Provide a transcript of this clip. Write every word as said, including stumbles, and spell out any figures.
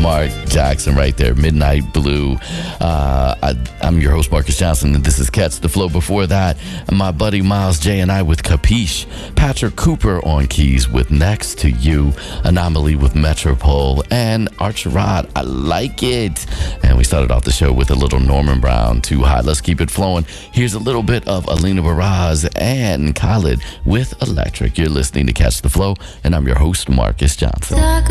Mark Jackson right there, Midnight Blue. Uh, I, I'm your host, Marcus Johnson, and this is Catch the Flow. Before that, my buddy Miles J and I with Capiche, Patrick Cooper on keys with Next to You, Anomaly with Metropole, and Archer Rod, I Like It. And we started off the show with a little Norman Brown, Too High. Let's keep it flowing. Here's a little bit of Alina Baraz and Khalid with Electric. You're listening to Catch the Flow, and I'm your host, Marcus Johnson.